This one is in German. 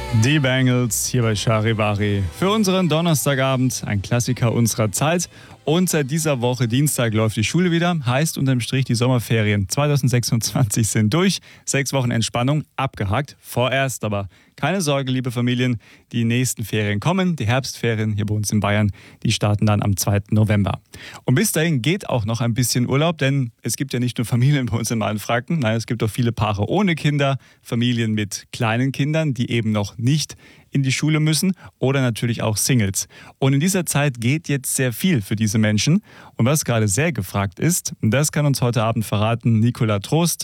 Die Bangles hier bei Charivari. Für unseren Donnerstagabend ein Klassiker unserer Zeit. Und seit dieser Woche Dienstag läuft die Schule wieder. Heißt unterm Strich, die Sommerferien 2026 sind durch. 6 Wochen Entspannung abgehakt. Vorerst, aber keine Sorge, liebe Familien. Die nächsten Ferien kommen. Die Herbstferien hier bei uns in Bayern, die starten dann am 2. November. Und bis dahin geht auch noch ein bisschen Urlaub, denn es gibt ja nicht nur Familien bei uns in Mainfranken. Nein, es gibt auch viele Paare ohne Kinder, Familien mit kleinen Kindern, die eben noch nicht in die Schule müssen oder natürlich auch Singles. Und in dieser Zeit geht jetzt sehr viel für diese Menschen. Und was gerade sehr gefragt ist, das kann uns heute Abend verraten Nicola Trost.